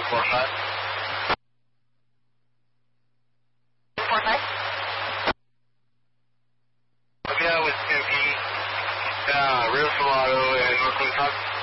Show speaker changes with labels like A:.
A: 245.
B: 245?
A: Okay, that was 2P. Real Salado and North Talk.